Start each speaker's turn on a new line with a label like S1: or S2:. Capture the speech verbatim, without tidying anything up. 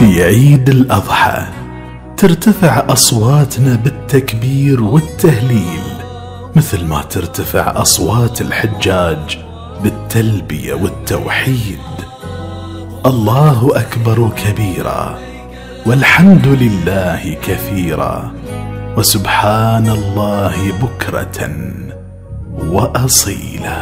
S1: في عيد الأضحى ترتفع أصواتنا بالتكبير والتهليل مثل ما ترتفع أصوات الحجاج بالتلبية والتوحيد. الله أكبر كبيرا، والحمد لله كثيرا، وسبحان الله بكرة وأصيلا.